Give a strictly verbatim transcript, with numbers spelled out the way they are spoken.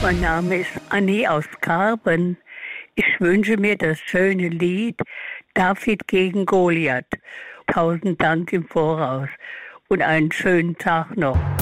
Mein Name ist Annie aus Karben. Ich wünsche mir das schöne Lied David gegen Goliath. Tausend Dank im Voraus und einen schönen Tag noch.